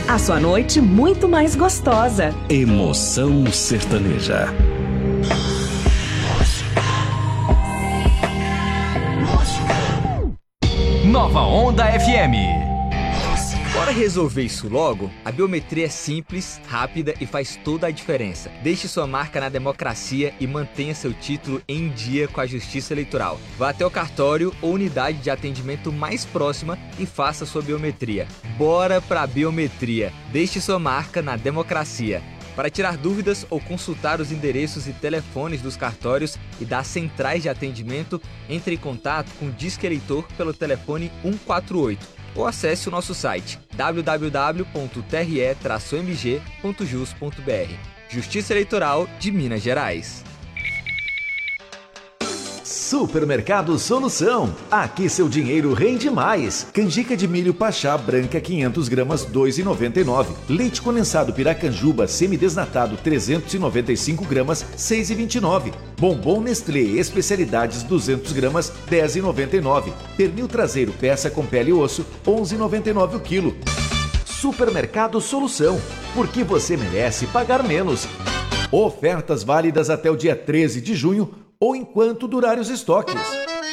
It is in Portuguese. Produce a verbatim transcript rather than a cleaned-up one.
A sua noite muito mais gostosa. Emoção sertaneja. Nova Onda F M. Bora resolver isso logo? A biometria é simples, rápida e faz toda a diferença. Deixe sua marca na democracia e mantenha seu título em dia com a Justiça Eleitoral. Vá até o cartório ou unidade de atendimento mais próxima e faça sua biometria. Bora pra biometria. Deixe sua marca na democracia. Para tirar dúvidas ou consultar os endereços e telefones dos cartórios e das centrais de atendimento, entre em contato com o Disque Eleitor pelo telefone um quatro oito. Ou acesse o nosso site w w w ponto t r e traço m g ponto jus ponto b r. Justiça Eleitoral de Minas Gerais. Supermercado Solução. Aqui seu dinheiro rende mais. Canjica de milho Pachá branca quinhentas gramas dois reais e noventa e nove. Leite condensado Piracanjuba semidesnatado trezentos e noventa e cinco gramas seis reais e vinte e nove. Bombom Nestlé especialidades duzentas gramas dez reais e noventa e nove. Pernil traseiro peça com pele e osso onze reais e noventa e nove o quilo. Supermercado Solução. Porque você merece pagar menos. Ofertas válidas até o dia treze de junho ou enquanto durar os estoques.